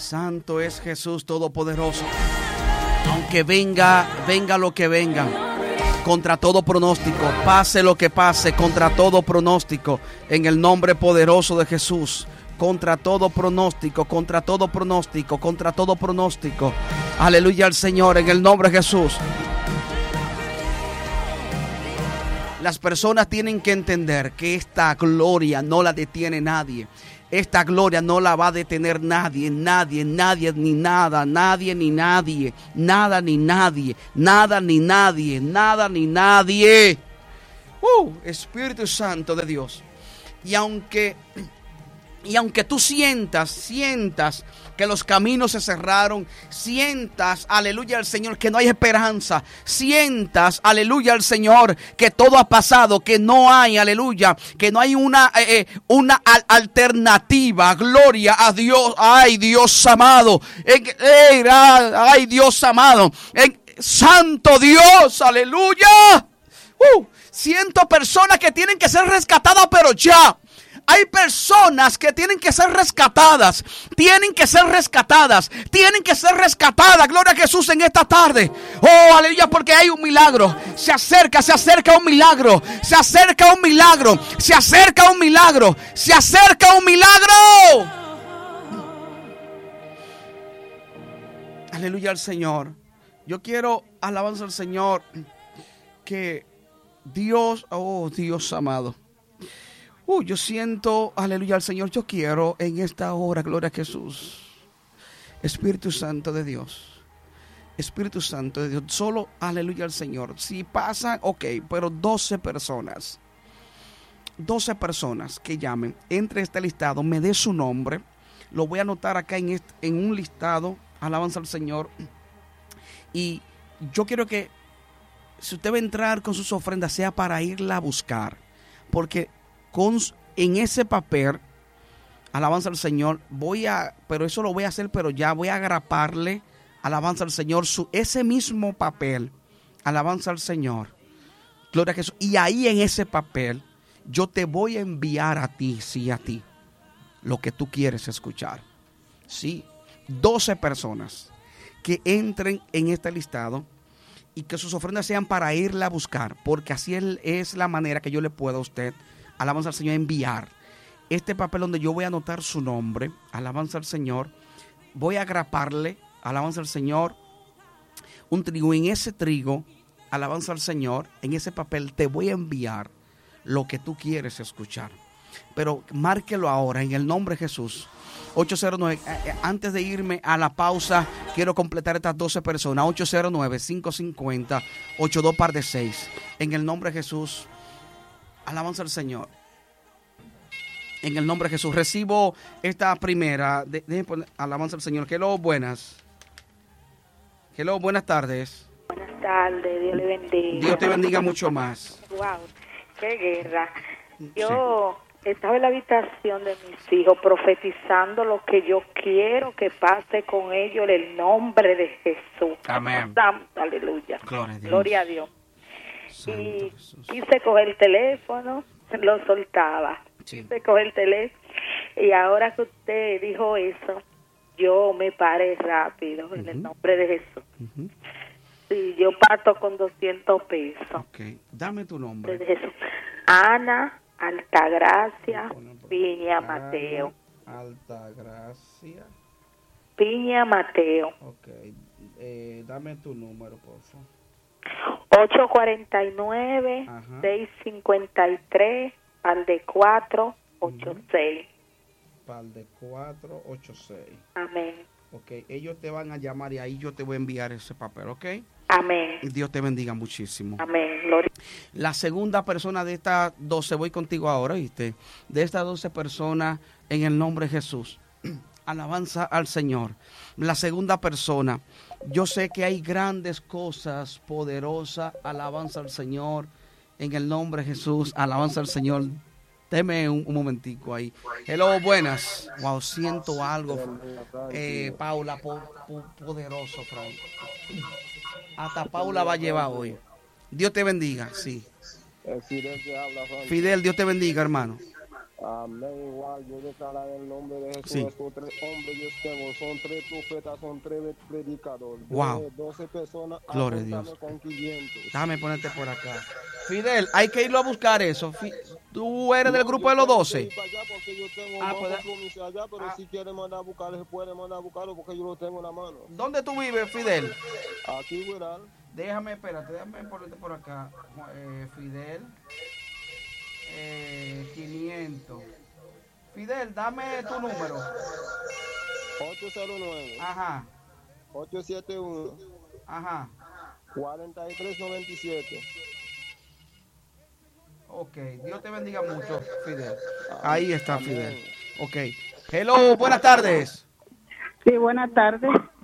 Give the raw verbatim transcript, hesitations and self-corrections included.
Santo es Jesús Todopoderoso. Aunque venga, venga lo que venga, contra todo pronóstico, pase lo que pase, contra todo pronóstico, en el nombre poderoso de Jesús, contra todo pronóstico, contra todo pronóstico, contra todo pronóstico. Aleluya al Señor, en el nombre de Jesús. Las personas tienen que entender que esta gloria no la detiene nadie. Esta gloria no la va a detener nadie, nadie, nadie, ni nada, nadie, ni nadie, nada, ni nadie, nada, ni nadie, nada, ni nadie. Uh, Espíritu Santo de Dios. Y aunque, y aunque tú sientas, sientas que los caminos se cerraron, sientas, aleluya al Señor, que no hay esperanza, sientas, aleluya al Señor, que todo ha pasado, que no hay, aleluya, que no hay una, eh, una al- alternativa, gloria a Dios, ay Dios amado, eh, eh, ay Dios amado, eh, santo Dios, aleluya, uh, siento personas que tienen que ser rescatadas, pero ya. Hay personas que tienen que ser rescatadas, tienen que ser rescatadas, tienen que ser rescatadas. Gloria a Jesús en esta tarde. Oh, aleluya, porque hay un milagro. Se acerca, se acerca un milagro. Se acerca un milagro. Se acerca un milagro. Se acerca un milagro. Aleluya al Señor. Yo quiero alabanza al Señor. Que Dios, oh Dios amado. Uh, yo siento, aleluya al Señor, yo quiero en esta hora, gloria a Jesús, Espíritu Santo de Dios, Espíritu Santo de Dios, solo, aleluya al Señor, si pasan, ok, pero doce personas, doce personas que llamen, entre este listado, me dé su nombre, lo voy a anotar acá en, este, en un listado, alabanza al Señor, y yo quiero que, si usted va a entrar con sus ofrendas, sea para irla a buscar, porque Con, en ese papel, alabanza al Señor, voy a, pero eso lo voy a hacer, pero ya voy a agraparle, alabanza al Señor, su, ese mismo papel, alabanza al Señor, gloria a Jesús, y ahí en ese papel, yo te voy a enviar a ti, sí, a ti, lo que tú quieres escuchar, sí, doce personas que entren en este listado, y que sus ofrendas sean para irla a buscar, porque así es la manera que yo le puedo a usted, alabanza al Señor, enviar este papel donde yo voy a anotar su nombre, alabanza al Señor, voy a agraparle, alabanza al Señor, un trigo, en ese trigo, alabanza al Señor, en ese papel te voy a enviar lo que tú quieres escuchar, pero márquelo ahora en el nombre de Jesús. ocho cero nueve, eh, antes de irme a la pausa, quiero completar estas doce personas, ocho cero nueve, cinco cinco cero, ocho dos par de seis, en el nombre de Jesús. Alabanza al Señor. En el nombre de Jesús. Recibo esta primera. De, de, alabanza al Señor. Hello, buenas. Hello, buenas tardes. Buenas tardes, Dios le bendiga. Dios te bendiga mucho más. Wow, qué guerra. Yo sí. Estaba en la habitación de mis hijos profetizando lo que yo quiero que pase con ellos en el nombre de Jesús. Amén. Santo, aleluya. Gloria a Dios. Gloria a Dios. Santo y Jesús. Quise coger el teléfono, lo soltaba. Sí. Quise coger el teléfono. Y ahora que usted dijo eso, yo me paré rápido uh-huh. en el nombre de Jesús. Uh-huh. Sí, yo parto con doscientos pesos. Ok, dame tu nombre. De Jesús. Ana Altagracia Piña Mateo. Altagracia Piña Mateo. Ok, eh, dame tu número, por favor. ocho cuatro nueve, seis cinco tres, par de cuatro, ocho seis. Par de cuatro, ocho seis. Amén. Ok, ellos te van a llamar y ahí yo te voy a enviar ese papel, ¿ok? Amén. Dios te bendiga muchísimo. Amén. Gloria. La segunda persona de estas doce, voy contigo ahora, ¿viste? De estas doce personas, en el nombre de Jesús. Alabanza al Señor. La segunda persona, yo sé que hay grandes cosas poderosas. Alabanza al Señor. En el nombre de Jesús, alabanza al Señor. Deme un, un momentico ahí. Hello, buenas. Wow, siento algo. Eh, Paula, po, po, poderoso, Frank. Hasta Paula va a llevar hoy. Dios te bendiga, sí. Fidel, te habla, Fidel, Dios te bendiga, hermano. Amén, igual, yo declaro en el nombre de Jesús, Sí. estos tres hombres yo tengo, son tres profetas, son tres predicadores, Wow. de doce personas, Gloria a Dios. apuntame con quinientos. Déjame ponerte por acá. Fidel, hay que irlo a buscar eso. Fi- ¿Tú eres del No, grupo yo de los tengo que doce? ir para allá porque yo tengo Ah, dos pues, compromisos allá, pero ah. si quiere mandar a buscarlo, se puede mandar a buscarlo porque yo lo tengo en la mano. ¿Dónde tú vives, Fidel? Aquí, Guiral. Déjame, espérate, déjame ponerte por acá. Eh, Fidel. Eh, quinientos. Fidel, dame tu número. ocho cero nueve, Ajá, ocho siete uno, ajá. cuatro tres nueve siete. Ok, Dios te bendiga mucho, Fidel. Ahí está, Amén. Fidel. Ok. Hello, buenas tardes. Sí, buenas tardes.